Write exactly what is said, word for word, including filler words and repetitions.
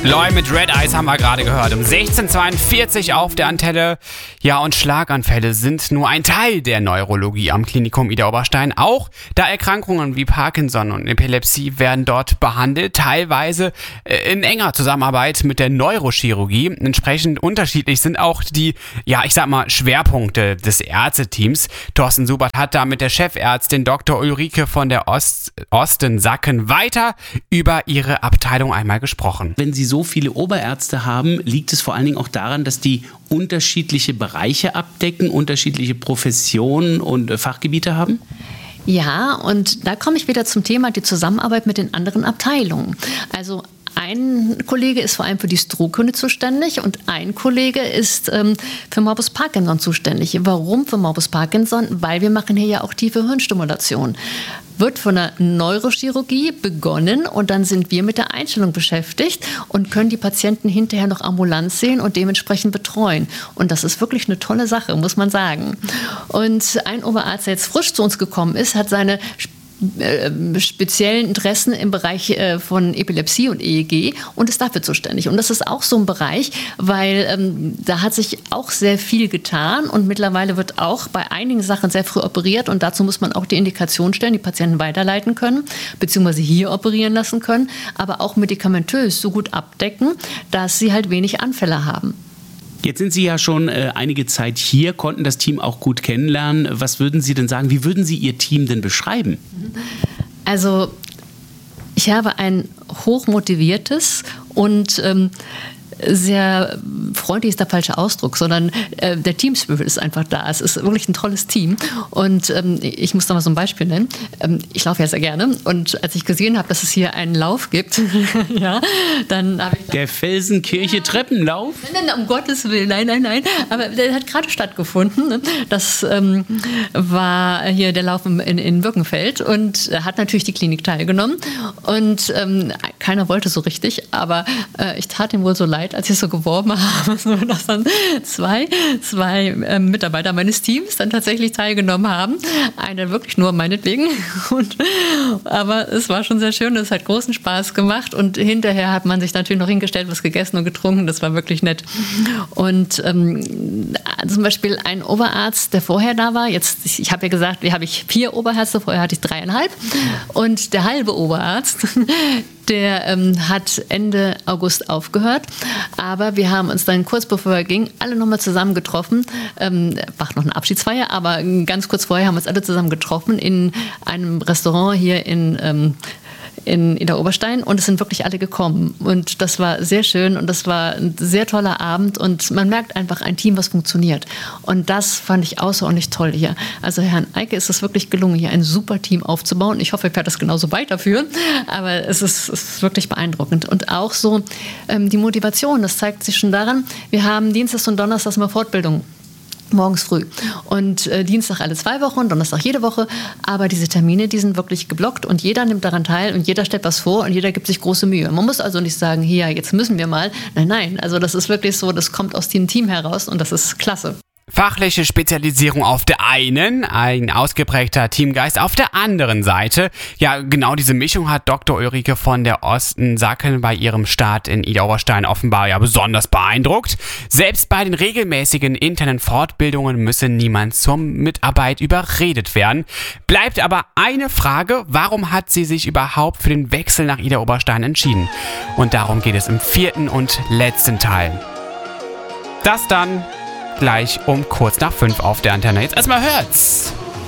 Loy mit Red Eyes haben wir gerade gehört. Um sechzehn Uhr zweiundvierzig auf der Antenne. Ja, und Schlaganfälle sind nur ein Teil der Neurologie am Klinikum Idar-Oberstein. Auch da Erkrankungen wie Parkinson und Epilepsie werden dort behandelt, teilweise in enger Zusammenarbeit mit der Neurochirurgie. Entsprechend unterschiedlich sind auch die, ja, ich sag mal, Schwerpunkte des Ärzteteams. Thorsten Subert hat da mit der Chefärztin Doktor Ulrike von der Ost- Osten-Sacken weiter über ihre Abteilung einmal gesprochen. Wenn Sie so viele Oberärzte haben, liegt es vor allen Dingen auch daran, dass die unterschiedliche Bereiche abdecken, unterschiedliche Professionen und Fachgebiete haben? Ja, und da komme ich wieder zum Thema die Zusammenarbeit mit den anderen Abteilungen. Also ein Kollege ist vor allem für die Strohkunde zuständig und ein Kollege ist ähm, für Morbus Parkinson zuständig. Warum für Morbus Parkinson? Weil wir machen hier ja auch tiefe Hirnstimulation. Wird von der Neurochirurgie begonnen und dann sind wir mit der Einstellung beschäftigt und können die Patienten hinterher noch ambulant sehen und dementsprechend betreuen. Und das ist wirklich eine tolle Sache, muss man sagen. Und ein Oberarzt, der jetzt frisch zu uns gekommen ist, hat seine speziellen Interessen im Bereich von Epilepsie und E E G und ist dafür zuständig. Und das ist auch so ein Bereich, weil ähm, da hat sich auch sehr viel getan und mittlerweile wird auch bei einigen Sachen sehr früh operiert und dazu muss man auch die Indikation stellen, die Patienten weiterleiten können, beziehungsweise hier operieren lassen können, aber auch medikamentös so gut abdecken, dass sie halt wenig Anfälle haben. Jetzt sind Sie ja schon äh, einige Zeit hier, konnten das Team auch gut kennenlernen. Was würden Sie denn sagen, wie würden Sie Ihr Team denn beschreiben? Also ich habe ein hochmotiviertes und ähm, sehr freundlich ist der falsche Ausdruck, sondern äh, der Teamspirit ist einfach da. Es ist wirklich ein tolles Team und ähm, ich muss da mal so ein Beispiel nennen. Ähm, ich laufe ja sehr gerne und als ich gesehen habe, dass es hier einen Lauf gibt, ja, dann habe ich... Der Felsenkirche Treppenlauf? Nein, nein, um Gottes Willen, nein, nein, nein. Aber der hat gerade stattgefunden. Das ähm, war hier der Lauf in, in Birkenfeld und hat natürlich die Klinik teilgenommen und ähm, keiner wollte so richtig, aber äh, ich tat ihm wohl so leid, als ich so geworben habe, so, dass dann zwei, zwei äh, Mitarbeiter meines Teams dann tatsächlich teilgenommen haben. Einer wirklich nur meinetwegen. Und, aber es war schon sehr schön, es hat großen Spaß gemacht und hinterher hat man sich natürlich noch hingestellt, was gegessen und getrunken, das war wirklich nett. Und ähm, zum Beispiel ein Oberarzt, der vorher da war, jetzt, ich, ich habe ja gesagt, wir habe ich vier Oberärzte, vorher hatte ich dreieinhalb und der halbe Oberarzt, der ähm, hat Ende August aufgehört, aber wir haben uns dann kurz bevor er ging, alle nochmal zusammen getroffen, ähm, war noch eine Abschiedsfeier, aber ganz kurz vorher haben wir uns alle zusammen getroffen in einem Restaurant hier in ähm, in Idar-Oberstein und es sind wirklich alle gekommen und das war sehr schön und das war ein sehr toller Abend und man merkt einfach ein Team, was funktioniert und das fand ich außerordentlich toll hier. Also Herrn Eike ist es wirklich gelungen, hier ein super Team aufzubauen. Ich hoffe, ich werde das genauso weiterführen, aber es ist, es ist wirklich beeindruckend und auch so ähm, die Motivation, das zeigt sich schon daran, wir haben Dienstags und Donnerstags mal Fortbildung. Morgens früh. Und äh, Dienstag alle zwei Wochen, Donnerstag jede Woche. Aber diese Termine, die sind wirklich geblockt und jeder nimmt daran teil und jeder stellt was vor und jeder gibt sich große Mühe. Man muss also nicht sagen, hier, jetzt müssen wir mal. Nein, nein. Also das ist wirklich so, das kommt aus dem Team heraus und das ist klasse. Fachliche Spezialisierung auf der einen, ein ausgeprägter Teamgeist auf der anderen Seite. Ja, genau diese Mischung hat Doktor Ulrike von der Osten-Sacken bei ihrem Start in Idar-Oberstein offenbar ja besonders beeindruckt. Selbst bei den regelmäßigen internen Fortbildungen müsse niemand zur Mitarbeit überredet werden. Bleibt aber eine Frage, warum hat sie sich überhaupt für den Wechsel nach Idar-Oberstein entschieden? Und darum geht es im vierten und letzten Teil. Das dann gleich um kurz nach fünf auf der Antenne. Jetzt erstmal hört's!